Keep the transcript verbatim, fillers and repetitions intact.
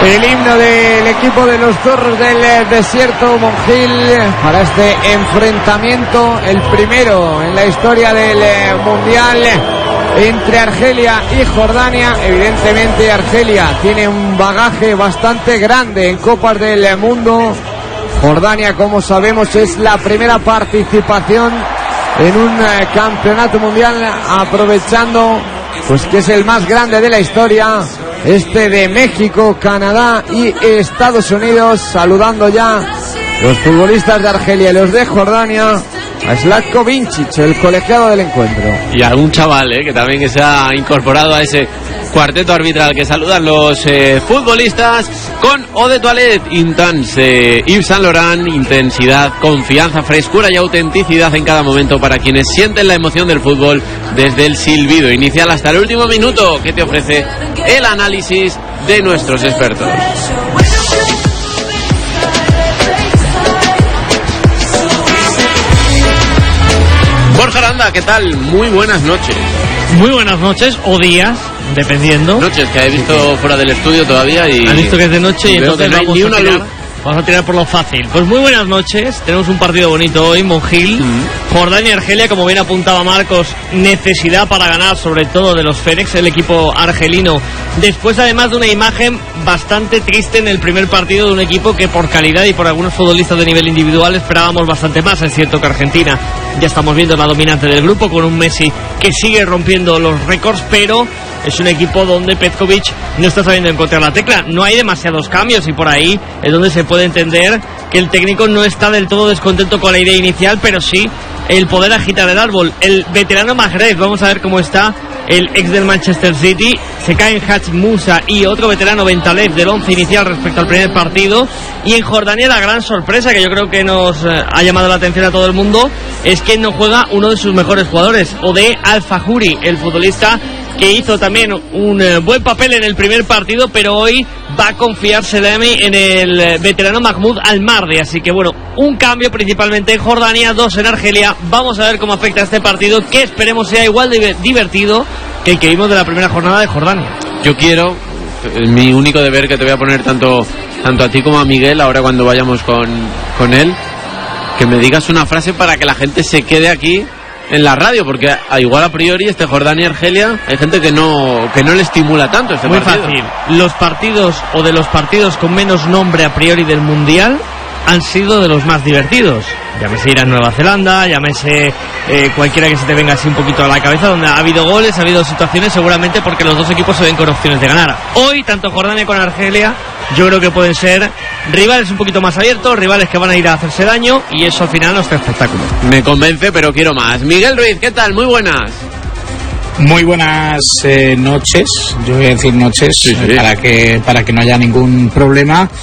El himno del equipo de los Zorros del Desierto, Monjil, para este enfrentamiento, el primero en la historia del Mundial entre Argelia y Jordania. Evidentemente Argelia tiene un bagaje bastante grande en Copas del Mundo. Jordania, como sabemos, es la primera participación en un campeonato mundial, aprovechando pues que es el más grande de la historia, este de México, Canadá y Estados Unidos. Saludando ya los futbolistas de Argelia y los de Jordania a Zlatko Vincic, el colegiado del encuentro. Y a un chaval eh, que también que se ha incorporado a ese cuarteto arbitral que saludan los eh, futbolistas con Eau de Toilette Intense, Yves Saint Laurent, intensidad, confianza, frescura y autenticidad en cada momento para quienes sienten la emoción del fútbol desde el silbido inicial hasta el último minuto, que te ofrece el análisis de nuestros expertos. Borja Aranda, ¿qué tal? Muy buenas noches. Muy buenas noches o días, dependiendo. Noches, que he visto fuera del estudio todavía y... Han visto que es de noche y entonces no hay vamos, ni a una tirar, luz. vamos a tirar por lo fácil. Pues muy buenas noches, tenemos un partido bonito hoy, Monjil. Mm. Jordania y Argelia, como bien apuntaba Marcos, necesidad para ganar, sobre todo de los Fénix, el equipo argelino. Después, además, de una imagen bastante triste en el primer partido de un equipo que por calidad y por algunos futbolistas de nivel individual esperábamos bastante más. Es cierto que Argentina ya estamos viendo la dominante del grupo, con un Messi que sigue rompiendo los récords, pero es un equipo donde Petkovic no está sabiendo encontrar la tecla. No hay demasiados cambios y por ahí es donde se puede entender que el técnico no está del todo descontento con la idea inicial, pero sí el poder agitar el árbol. El veterano Mahrez, vamos a ver cómo está el ex del Manchester City. Se caen Haj Musa y otro veterano, Bentaleb, del once inicial respecto al primer partido. Y en Jordania la gran sorpresa, que yo creo que nos eh, ha llamado la atención a todo el mundo, es que no juega uno de sus mejores jugadores, Ode Al-Fahuri, el futbolista que hizo también un eh, buen papel en el primer partido, pero hoy va a confiar Selemi en el eh, veterano Mahmoud Al-Mardi. Así que bueno, un cambio principalmente en Jordania, dos en Argelia. Vamos a ver cómo afecta este partido, que esperemos sea igual de divertido que el que vimos de la primera jornada de Jordania. Yo quiero, mi único deber, que te voy a poner tanto, tanto a ti como a Miguel, ahora cuando vayamos con, con él, que me digas una frase para que la gente se quede aquí en la radio, porque a, igual a priori este Jordania-Argelia hay gente que no que no le estimula tanto este Muy partido. Muy fácil. Los partidos, o de los partidos con menos nombre a priori del Mundial, han sido de los más divertidos. Llámese ir a Nueva Zelanda, llámese eh, cualquiera que se te venga así un poquito a la cabeza, donde ha habido goles, ha habido situaciones, seguramente porque los dos equipos se ven con opciones de ganar. Hoy, tanto Jordania como Argelia, yo creo que pueden ser rivales un poquito más abiertos, rivales que van a ir a hacerse daño, y eso al final nos da espectáculo. Me convence, pero quiero más. Miguel Ruiz, ¿qué tal? Muy buenas. Muy buenas eh, noches, yo voy a decir noches, sí, sí. Eh, para que para que no haya ningún problema.